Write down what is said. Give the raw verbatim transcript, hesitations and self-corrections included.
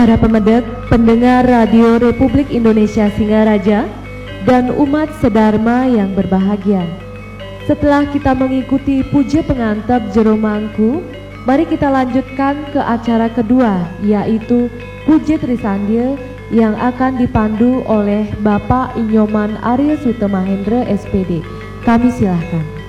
Para pemedek, pendengar Radio Republik Indonesia Singaraja, dan umat sedharma yang berbahagia. Setelah kita mengikuti puja pengantep jero mangku, mari kita lanjutkan ke acara kedua, yaitu puja Trisandya yang akan dipandu oleh Bapak Inyoman Arya Sutemahendra S P D. Kami silahkan.